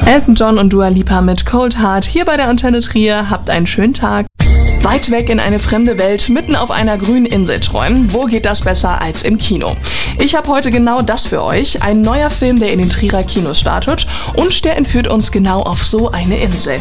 Elton John und Dua Lipa mit Cold Heart hier bei der Antenne Trier. Habt einen schönen Tag. Weit weg in eine fremde Welt, mitten auf einer grünen Insel träumen. Wo geht das besser als im Kino? Ich habe heute genau das für euch. Ein neuer Film, der in den Trierer Kinos startet und der entführt uns genau auf so eine Insel.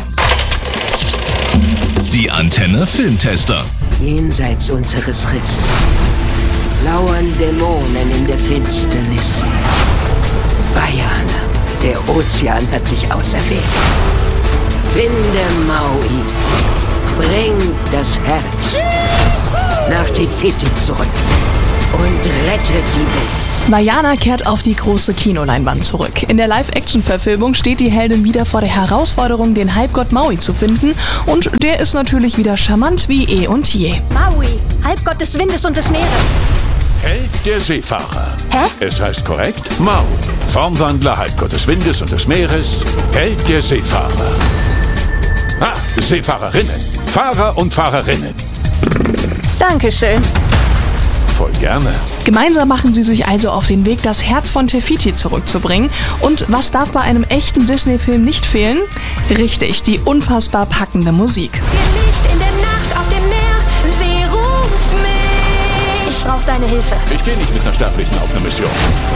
Die Antenne Filmtester. Jenseits unseres Riffs lauern Dämonen in der Finsternis. Vajana, der Ozean hat dich auserwählt. Finde Maui. Bring das Herz nach Te Fiti zurück und rette die Welt. Vajana kehrt auf die große Kinoleinwand zurück. In der Live-Action-Verfilmung steht die Heldin wieder vor der Herausforderung, den Halbgott Maui zu finden. Und der ist natürlich wieder charmant wie eh und je. Maui, Halbgott des Windes und des Meeres. Held der Seefahrer. Hä? Es heißt korrekt Maui. Formwandler, Halbgott des Windes und des Meeres. Held der Seefahrer. Seefahrerinnen. Fahrer und Fahrerinnen. Dankeschön. Voll gerne. Gemeinsam machen sie sich also auf den Weg, das Herz von Te Fiti zurückzubringen. Und was darf bei einem echten Disney-Film nicht fehlen? Richtig, die unfassbar packende Musik. Licht in der Nacht auf dem Meer, sie ruft mich. Ich brauche deine Hilfe. Ich gehe nicht mit einer Sterblichen auf eine Mission.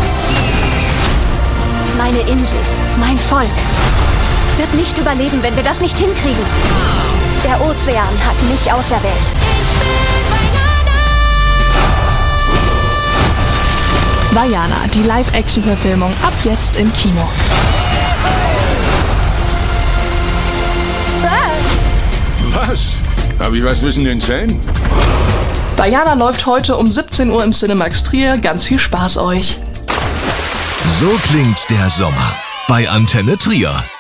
Meine Insel, mein Volk wird nicht überleben, wenn wir das nicht hinkriegen. Der Ozean hat mich auserwählt. Ich bin Vajana, die Live-Action-Verfilmung, ab jetzt im Kino. Was? Habe ich was zwischen den Zähnen? Vajana läuft heute um 17 Uhr im Cinemax Trier. Ganz viel Spaß euch. So klingt der Sommer bei Antenne Trier.